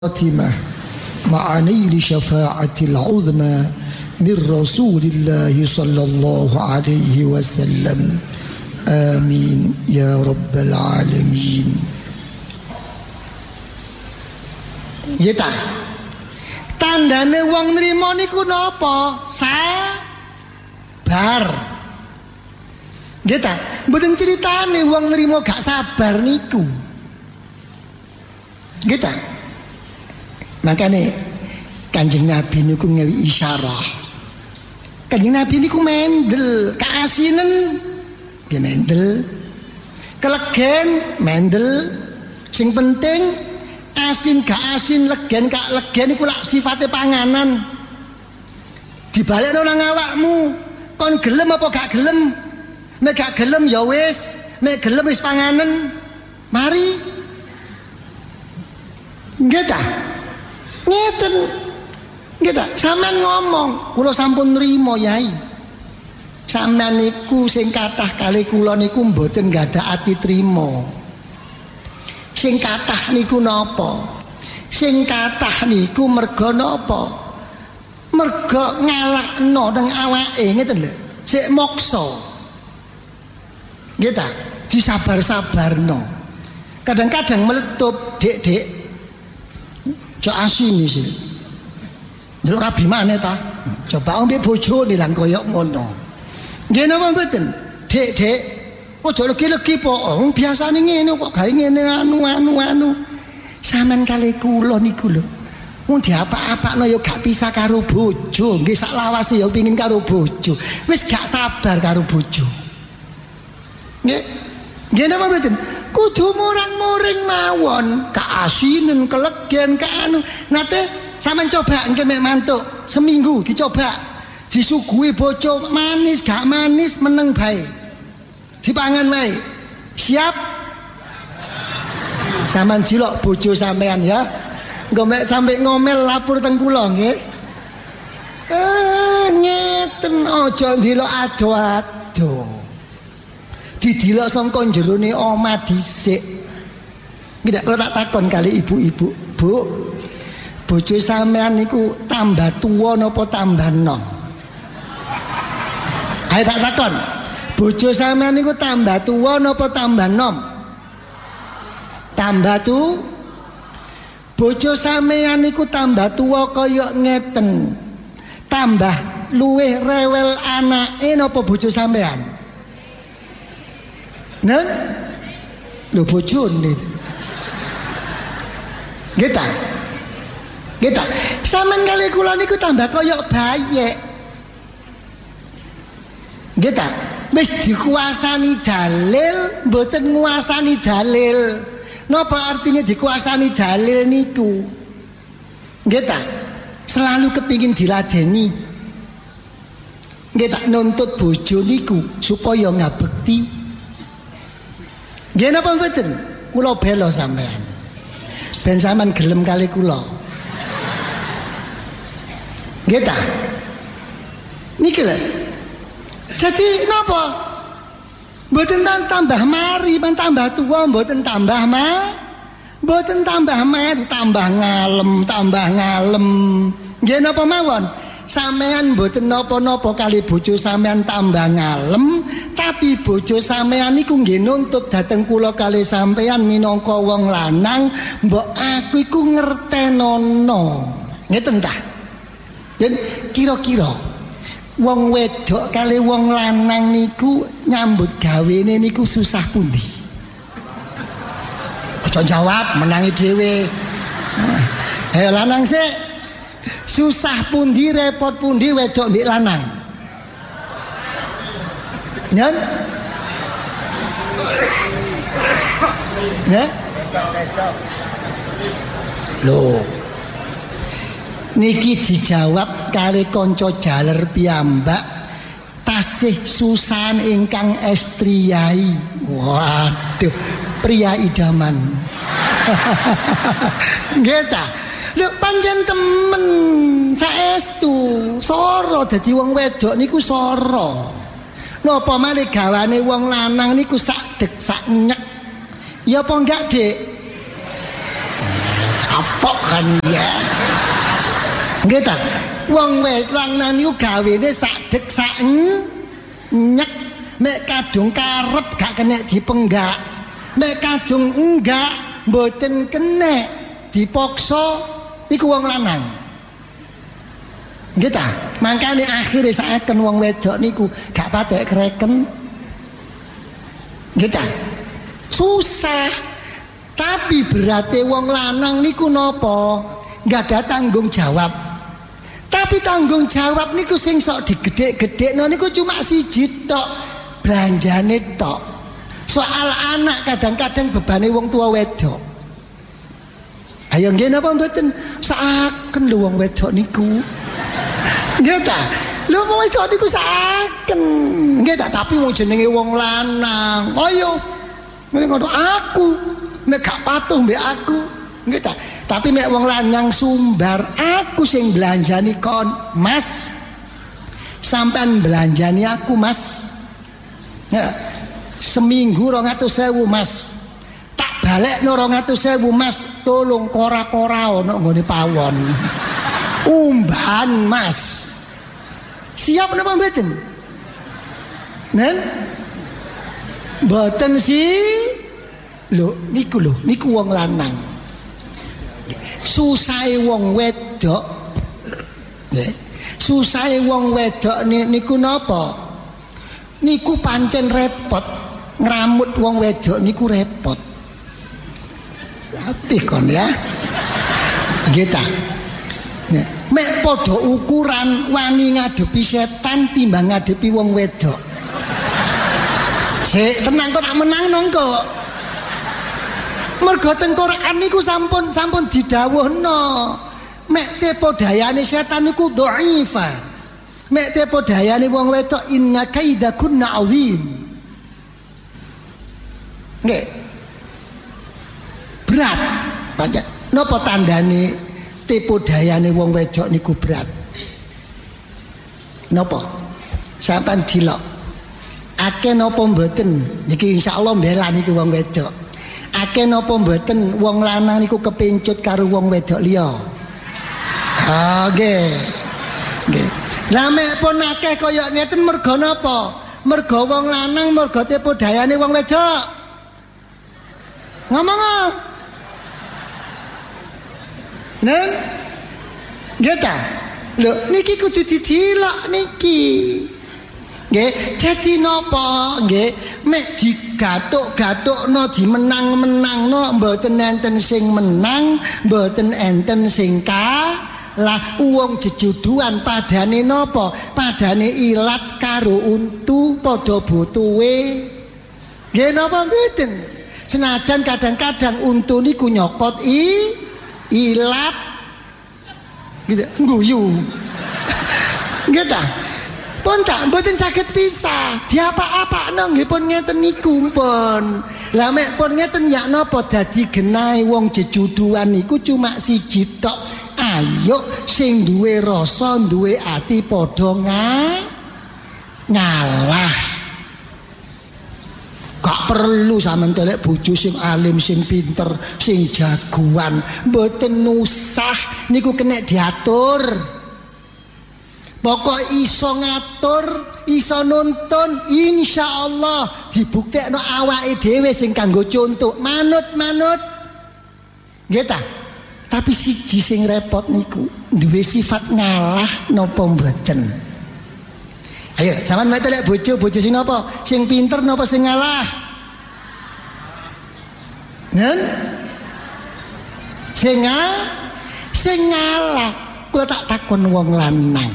خاتمة مع نيل شفاعة العظمى من رسول الله صلى الله عليه وسلم آمين يا رب العالمين. Kita tandane wong nrimo niku napa? Sabar. Kita mboten critane wong nrimo gak sabar niku. Kita makanya Kanjeng Nabi niku ngewi isyarah. Kanjeng Nabi niku mendel, kaasinen dia mendel, kelegen mendel. Sing penting asin gak asin, legen gak legen iku lak sifate panganan. Dibalekno nang awakmu, kon gelem apa gak gelem? Mek gak gelem ya wis, mek gelem wis panganen. Mari. Nggih ta? Ngeten. Nggih ta? Sampeyan ngomong, kula sampun nrimo Yai. Sampeyan niku sing kathah kali kula niku mboten gadah ati trima. Sing kathah niku napa? Sing kathah niku merga napa? Merga ngalakno teng awake ngeten lho. Sik moksa. Nggih ta? Disabar-sabarno. Kadang-kadang meletup, Dek. Cok asin sih. Ndelok rabi maneh ta? Coba ombe bojone lan koyo ngono. Nggih napa mboten? Dek, ojo legi-legi po. Biasane ngene kok gawe ngene anu. Sampeyan kali kula niku lho. Wong diapa-apakno ya gak pisah karo bojo. Nggih sak lawase ya pengin karo bojo. Wis gak sabar karo bojo. Nggih. Nggih napa mboten? Kudu murang-muring mawon, kaasinen, kelegen, kaanu. Nate sampean coba engke mek mantuk seminggu dicoba. Disuguhi bojo manis gak manis meneng bae. Dipangan wae. Siap? Sampean jilok bojo sampean ya. Engko mek sampe ngomel lapor teng kula nggih. Ngeten aja ndelok ado-ado. Didilok sangka jerone omah dhisik. Nggih kula tak takon kali ibu-ibu, Bu. Bojo sampean niku tambah tuwa napa tambah nom? Ayo tak takon. Bojo sampean niku tambah tuwa napa tambah nom? Tambah tu. Bojo sampean niku tambah tuwa kaya ngeten. Tambah luweh rewel anake napa bojo sampean? Nen, lho bojone. Kita, sampean kali kula niku tambah koyok bayek. Kita, wis dikuasani dalil, mboten nguasani dalil. Napa artinya dikuasani dalil niku? Kita, selalu kepingin diladeni. Kita nuntut bojo niku supaya ngabekti. Nggih napa mboten? Kula bela sampean. Ben sampean gelem kali kula. Nggih ta? Niki lho. Jadi napa? Mboten tambah mari, men tambah tuwa mboten tambah mboten tambah mari, tambah ngalem. Nggih napa mawon? Sampean mboten napa-napa kali bojo sampean tambah ngalem, tapi bojo sampean niku nggih nuntut dhateng kula kali sampean minangka wong lanang, mbok aku iku ngertenono. Ngeten ta? Yen kira-kira wong wedok kali wong lanang niku nyambut gawene niku susah pundi? Aja jawab, menangi dhewe. Ayo lanang sik. Susah pundi, repot pundi wedok mbek lanang. Nyen? Ya? Loh. Niki dijawab kali kanca jaler piyambak tasih susahan ingkang estriyai. Waduh, pria idaman. Nggih ta? Lho pancen temen saestu soro dadi wong wedok niku soro. Napa malih gawane wong lanang niku sak dek sak nyek. Ya apa enggak, Dik? kapok kan ya. Nggih ta. Wong lanang niku gawene sadek sak nyek mek kadung karep gak kena dipenggak. Mek kadung enggak mboten kena dipaksa iku wong lanang. Nggih ta? Mangkane akhire saken wong wedok niku gak patek kreken. Nggih ta? Susah. Tapi berarti wong lanang niku napa? Enggak ada tanggung jawab. Tapi tanggung jawab niku sing sok digedhek-gedhekno niku cuma siji tok, belanjane tok. Soal anak kadang-kadang bebane wong tua wedok. Ayo nggih napa mboten saken lho wong wedok niku. Nggih ta? Lho wong wedok niku saken. Nggih ta, tapi wong jenenge wong lanang. Ayo. Ngono aku nek gak patuh mbek aku. Nggih ta? Tapi mek wong lanang sumbar, aku sing belanjani kon, Mas. Sampean belanjani aku, Mas. Ya, seminggu 200.000, Mas. Tak balekno 200.000, Mas. Tolong kora-kora ono nggone pawon. Umban, Mas. Siap napa mboten? Nen? Mboten sih. Lho, niku wong lanang. Susahe wong wedok nggih. Susahe wong wedok niku napa? Niku pancen repot. Ngramut wong wedok niku repot. Hati kon ya. Nggih ta. Mek padha ukuran wani ngadepi setan timbang ngadepi wong wedok. Sik tenang kok tak menang nongko. Mergo teng Quran niku sampun didhawuhno. Mek tepo dayane setan niku dhaifa. Mek tepo dayane wong wedok inna kaidakunna azim. Nggih. Berat. Pancen napa tandane tepo dayane wong wedok niku berat? Napa? Sampeyan dilok. Akeh napa mboten? Niki insyaallah mbela niki wong wedok. Akeh napa mboten wong lanang niku kepincut karo wong wedok liya. Nggih. Nggih. Lah mek pun akeh kaya ngeten mergo napa? Mergo wong lanang mergo tipu dayane wong wedok. Ngomong. Nen? Nggih ta? Lho niki kudu ditilok niki. Nggih, dadi napa? Nggih, mek digathuk-gathukno dimenang-menangno mboten enten sing menang, mboten enten sing kalah. Wong jejuduan padane napa? Padane ilat karo untu padha butuhe. Nggih napa mboten? Senajan kadang-kadang untu niku nyokot ilat gitu, ngguyu. Nggih ta? Pun tak mboten saged pisah. Diapa-apakno nggih pun ngeten niku pun. Lah mek pun ngeten ya napa dadi genahe wong jejuduan niku cuma siji tok. Ayo sing duwe rasa, duwe ati padha ngalah. Gak perlu sampean telek bojo sing alim, sing pinter, sing jagoan. Mboten usah niku kena diatur. Pokok iso ngatur, iso nuntun, insyaallah dibuktekno awake dhewe sing kanggo contoh, manut. Nggih ta? Tapi siji sing repot niku duwe sifat ngalah napa mboten. Ayo, sampean mek telek bojo sing napa? Sing pinter napa sing ngalah? Nen? Sing ngalah. Kula tak takon wong lanang.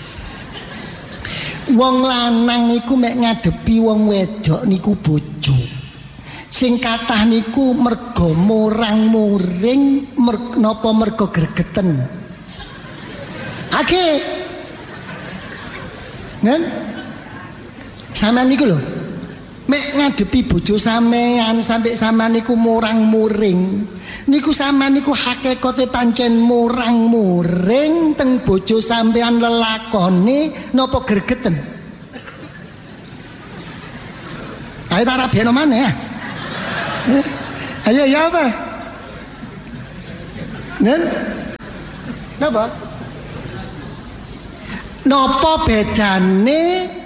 Wong lanang niku mek ngadepi wong wedok niku bojo. Sing kathah niku mergo murang-muring, napa mergo gregeten. Akeh. Nen? Sampeyan niku lho. Mek ngadepi bojo sampean sampai sampean niku murang-muring. Niku sampean niku hakikate pancen murang-muring teng bojo sampean lelakone napa gregeten. Ayo tak rabeno maneh ya. Ayo ya apa? Nen? Napa? Napa bedane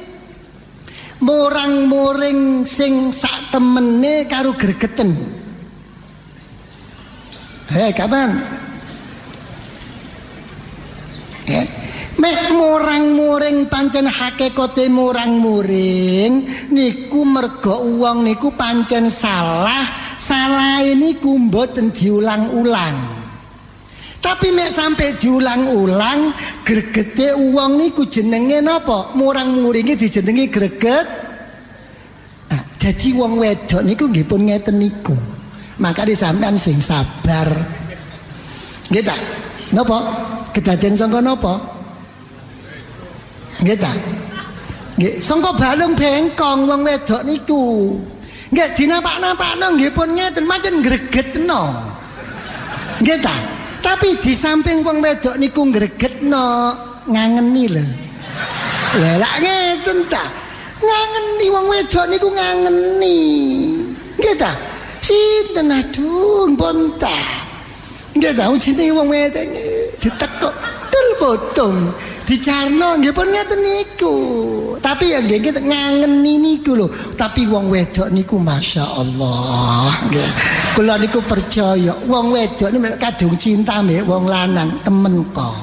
murang-muring sing sak temene karo gregeten? Kapan? Mek murang-muring pancen hakikate murang-muring niku merga wong niku pancen salah niku mboten diulang-ulang. Tapi mek sampai diulang-ulang gregete wong niku jenenge napa? Murang-muringe dijenengi greget. Jadi wong wedok niku nggih pun ngeten niku. Makane sampean sing sabar. Nggih ta? Napa? Kedaden sangka napa? Nggih ta? Nggih, sangka balung bengkong wong wedok niku. Nggih dinapak-napakno nggih pun ngeten pancen gregetno. Nggih ta? Tapi di samping wong wedok niku gregetno ngangeni lho. Lah lak ngeten ta? Ngangeni wong wedok niku ngangeni. Nggih ta? Sinten aduh pun ta. Nggih ta jenenge wong wedok ditekuk tul potong. Dicarno nggih pun ngeten niku. Tapi ya nggih ngangeni niku lho. Tapi wong wedok niku masyaallah nggih. Kula niku percaya wong wedok niku kadung cinta mbek wong lanang temen kok.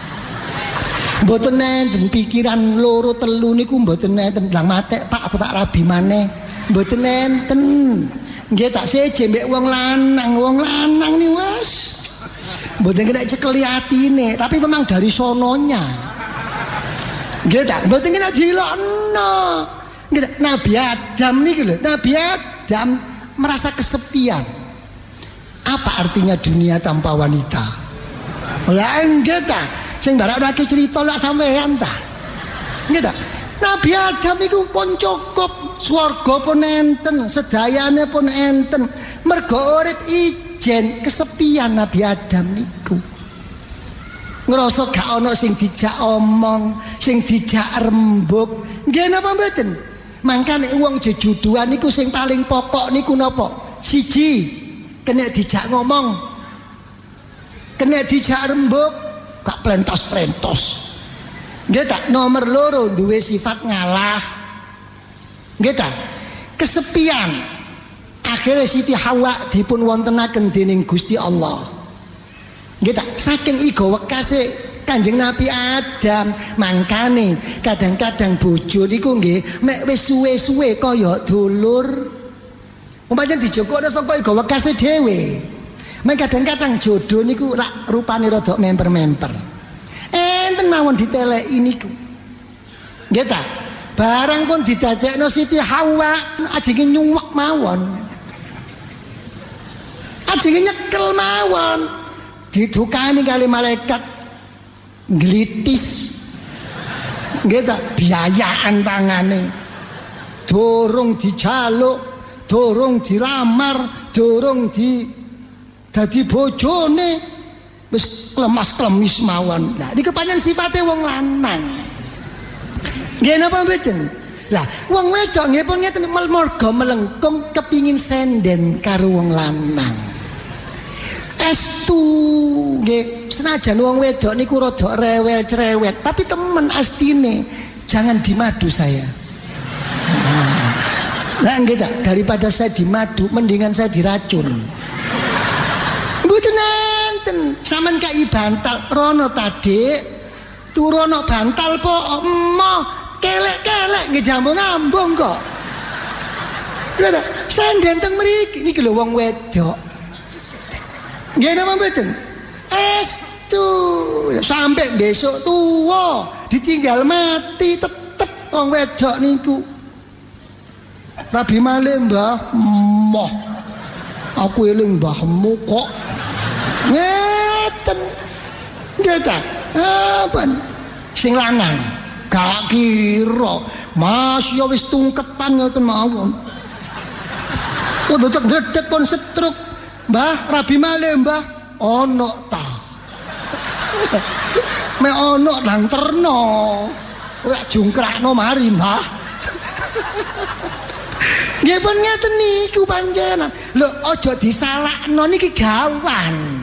Mboten enten pikiran loro telu niku mboten enten. Lah matek Pak apa tak rabi maneh. Mboten enten. Nggih tak seje mbek wong lanang ni wis. Mboten kena cekeli atine, tapi memang dari sononya. Nggih tak, mboten kena dilokno. Nggih, Nabi Adam niki lho, Nabi Adam merasa kesepian. Apa artinya dunia tanpa wanita? Lah nggih ta, sing barakake cerita lak sampean ta. Nggih ta? Nabi Adam niku pun cukup, swarga pun enten, sedayane pun enten. Mergo urip ijen kesepian Nabi Adam niku. Ngerasa gak ana sing dijak omong, sing dijak rembug. Nggih napa mboten? Mangkane wong jejuduan niku sing paling pokok niku napa? Siji, kena dijak ngomong. Kena dijak rembug, gak plentos-plentos. Nggih tak? Nomor loro duwe sifat ngalah. Nggih tak? Kesepian. Akhirnya Siti Hawa dipun wontenaken dening Gusti Allah. Nggih tak? Saking iga wekase Kanjeng Nabi Adam, mangkane kadang-kadang bojo niku nggih mek wis suwe-suwe kaya dulur. Umpamane dijogokno saka iga wekase dhewe. Mek kadang-kadang jodoh niku rak rupane rada memper-memper. Enten mawon diteleki niku. Nggih ta? Barang pun didadekno Siti Hawa ajenge nyuwek mawon. Ajenge nyekel mawon. Didukani kali malaikat nglitis. Nggih ta? Biayaan tangane. Dorong dijaluk, dorong dilamar, dorong di dadi bojone. Wis klemas-klemis mawon. Lah niki pancen sifate wong lanang. Nggih napa mboten? Lah wong wedok nggih pun ngeten merga melengkung kepingin senden karo wong lanang. Estu nggih senajan wong wedok niku rada rewel cerewet, tapi temen astine jangan dimadu saya. Lah nggih ta, daripada saya dimadu mendingan saya diracun. Mboten sampean kai bantal rono tadi turono bantal po emoh kelek-kelek nggih jambung-ambung kok. Lha senden teng mriki niki lho wong wedok. Nggih napa mboten? Estu sampai besok tuwa ditinggal mati tetep wong wedok niku. Rabi malih Mbah, moh. Aku eling mbahmu kok. Ngeten. Nggih ta? Apa? Sing lanang gak kira Mas ya wis tungketan ngoten mawon. Kudu tek gredeg pun setruk. Mbah, rabi malih Mbah. Ono ta. Mek ono nang terno. Ora jungkrakno mari Mbah. Nggih pun ngeten niku panjenengan. Lho aja disalahno niki gawan.